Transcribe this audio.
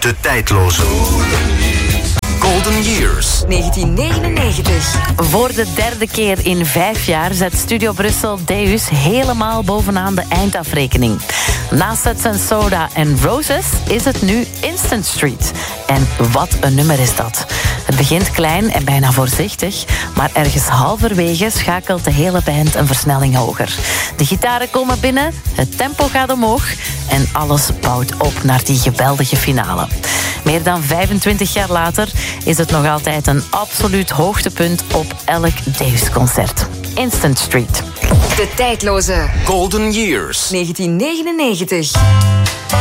De tijdloze Golden Years. 1999. Voor de derde keer in 5 jaar zet Studio Brussel Deus helemaal bovenaan de eindafrekening. Naast Sets and Soda en Roses is het nu Instant Street. En wat een nummer is dat. Het begint klein en bijna voorzichtig, maar ergens halverwege schakelt de hele band een versnelling hoger. De gitaren komen binnen, het tempo gaat omhoog en alles bouwt op naar die geweldige finale. Meer dan 25 jaar later is het nog altijd een absoluut hoogtepunt op elk Deus-concert. Instant Street. De tijdloze Golden Years. 1999.